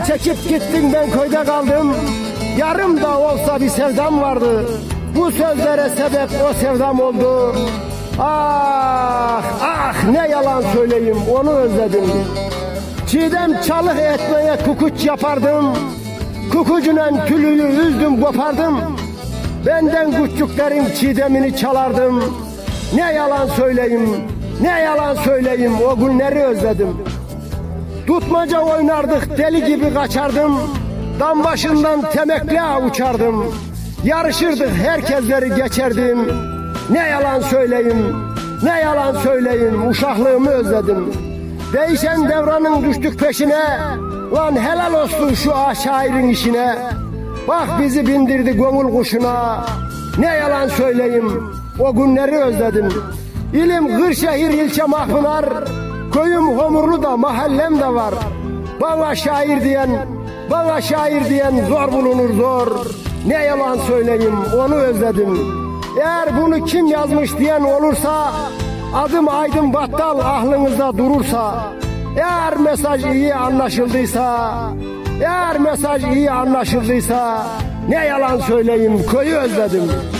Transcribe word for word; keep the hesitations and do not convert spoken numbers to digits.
çekip gittin, ben köyde kaldım. Yarım da olsa bir sevdam vardı. Bu sözlere sebep o sevdam oldu. Ah ah, ne yalan söyleyeyim, onu özledim. Çiğdem çalık etmeye kukuç yapardım. Kukucunen tülüyü üzdüm kopardım. Benden küçüklerin çiğdemini çalardım. Ne yalan söyleyeyim, ne yalan söyleyeyim, o günleri özledim. Tutmaca oynardık, deli gibi kaçardım. Dam başından temekle uçardım. Yarışırdık, herkesleri geçerdim. Ne yalan söyleyeyim, ne yalan söyleyeyim, uşaklığımı özledim. Değişen devranın düştük peşine. Lan helal olsun şu şairin işine. Bak bizi bindirdi gönül kuşuna. Ne yalan söyleyeyim, o günleri özledim. İlim Kırşehir ilçe Mahpınar. Köyüm Homurlu da mahallem de var. Bana şair diyen, bana şair diyen zor bulunur zor. Ne yalan söyleyeyim, onu özledim. Eğer bunu kim yazmış diyen olursa, adım Aydın Battal aklınızda durursa. Eğer mesaj iyi anlaşıldıysa, eğer mesaj iyi anlaşıldıysa, ne yalan söyleyeyim, köyü özledim.